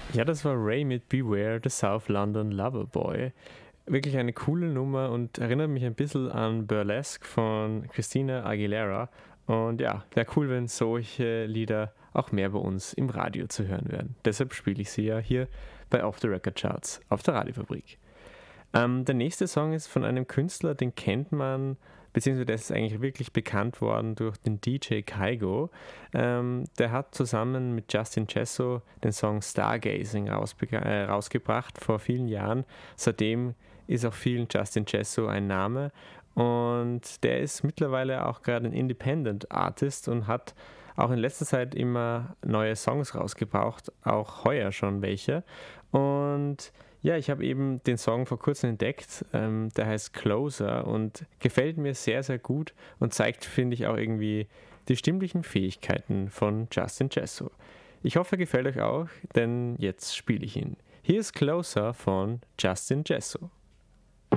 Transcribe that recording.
Ja, das war Ray mit Beware, the South London Lover Boy. Wirklich eine coole Nummer und erinnert mich ein bisschen an Burlesque von Christina Aguilera. Und ja, wäre cool, wenn solche Lieder auch mehr bei uns im Radio zu hören werden. Deshalb spiele ich sie ja hier bei Off the Record Charts auf der Radiofabrik. Der nächste Song ist von einem Künstler, den kennt man, beziehungsweise der ist eigentlich wirklich bekannt worden durch den DJ Kygo. Der hat zusammen mit Justin Chesso den Song Stargazing rausgebracht vor vielen Jahren. Seitdem ist auch vielen Justin Chesso ein Name und der ist mittlerweile auch gerade ein Independent Artist und hat auch in letzter Zeit immer neue Songs rausgebracht, auch heuer schon welche. Und ja, ich habe eben den Song vor kurzem entdeckt, der heißt Closer und gefällt mir sehr, sehr gut und zeigt, finde ich, auch irgendwie die stimmlichen Fähigkeiten von Justin Chesso. Ich hoffe, er gefällt euch auch, denn jetzt spiele ich ihn. Hier ist Closer von Justin Chesso.